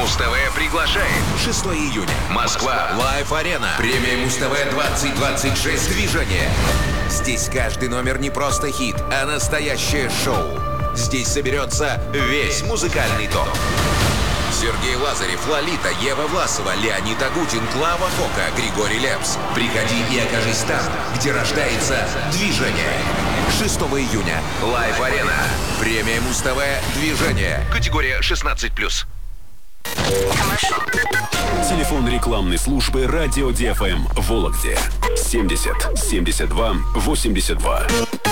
Муз-ТВ приглашает. 6 июня. Москва. Лайв-арена. Премия Муз-ТВ 2026. Движение. Здесь каждый номер не просто хит, а настоящее шоу. Здесь соберется весь музыкальный топ. Сергей Лазарев, Лолита, Ева Власова, Леонид Агутин, Клава Кока, Григорий Лепс. Приходи и окажись там, где рождается движение. 6 июня. Лайв-арена. Премия Муз-ТВ. Движение. Категория 16+. Телефон рекламной службы «Радио ДФМ» в Вологде. 70 72 82.